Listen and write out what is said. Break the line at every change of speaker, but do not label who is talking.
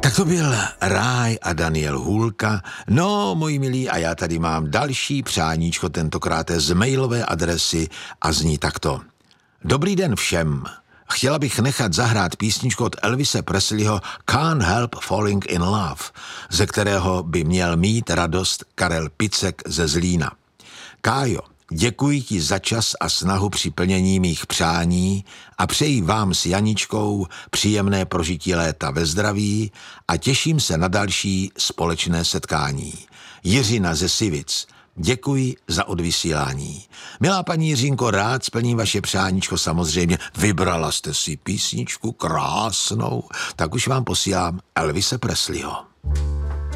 Tak to byl Ráj a Daniel Hůlka. No, moji milí, a já tady mám další přáníčko, tentokrát z mailové adresy a zní takto. Dobrý den všem. Chtěla bych nechat zahrát písničku od Elvise Presleyho Can't Help Falling in Love, ze kterého by měl mít radost Karel Picek ze Zlína. Kájo, děkuji ti za čas a snahu při plnění mých přání a přeji vám s Janičkou příjemné prožití léta ve zdraví a těším se na další společné setkání. Jiřina ze Sivic. Děkuji za odvysílání. Milá paní Jiřinko, rád splním vaše přáníčko samozřejmě. Vybrala jste si písničku krásnou, tak už vám posílám Elvise Presleyho.